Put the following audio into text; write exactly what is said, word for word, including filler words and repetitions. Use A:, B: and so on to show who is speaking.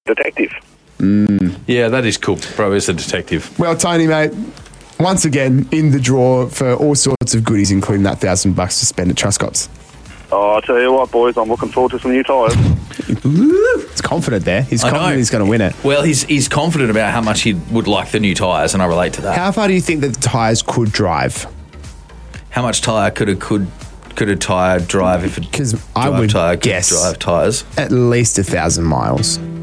A: detective.
B: Mm.
C: Yeah, that is cool. Bro is a detective.
B: Well, Tony, mate, once again in the draw for all sorts of goodies, including that thousand bucks to spend at Truscott's.
A: Oh, I tell you what, boys, I'm looking forward to some new tyres.
B: He's confident there. He's
C: I
B: confident
C: know.
B: he's going to win it.
C: Well, he's he's confident about how much he would like the new tyres, and I relate to that.
B: How far do you think that the tyres could drive?
C: How much tyre could a could could a tyre drive if it?
B: Because I
C: drive
B: would
C: tyre could
B: guess
C: drive tyres
B: at least a thousand miles.